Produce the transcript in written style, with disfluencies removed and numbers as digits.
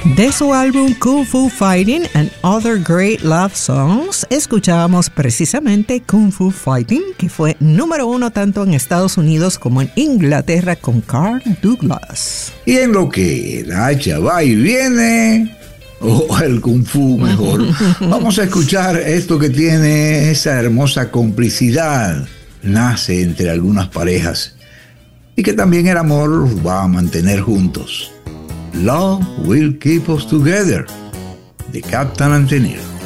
De su álbum Kung Fu Fighting and Other Great Love Songs, escuchábamos precisamente Kung Fu Fighting, que fue número 1 tanto en Estados Unidos como en Inglaterra con Carl Douglas. Y en lo que la hacha va y viene, o el Kung Fu mejor, vamos a escuchar esto que tiene esa hermosa complicidad, nace entre algunas parejas, y que también el amor los va a mantener juntos. Love Will Keep Us Together, de Captain Anthony.